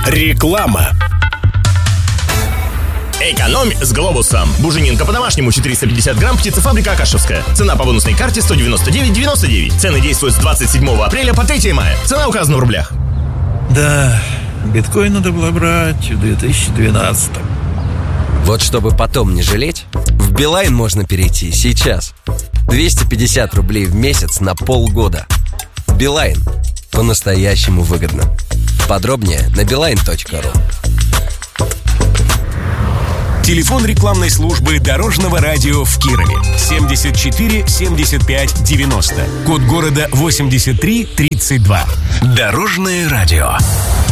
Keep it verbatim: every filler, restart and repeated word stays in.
Реклама. Экономь с Глобусом. Буженинка по-домашнему четыреста пятьдесят грамм, птицефабрика Акашевская. Цена по бонусной карте сто девяносто девять девяносто девять. Цены действуют с двадцать седьмого апреля по третьего мая. Цена указана в рублях. Да, биткоин надо было брать в две тысячи двенадцатом. Вот чтобы потом не жалеть, в Билайн можно перейти сейчас. двести пятьдесят рублей в месяц на полгода. Билайн. По-настоящему выгодно. Подробнее на билайн точка ру. Телефон рекламной службы Дорожного радио в Кирове. семьдесят четыре семьдесят пять девяносто. Код города восемьдесят три тридцать два. Дорожное радио.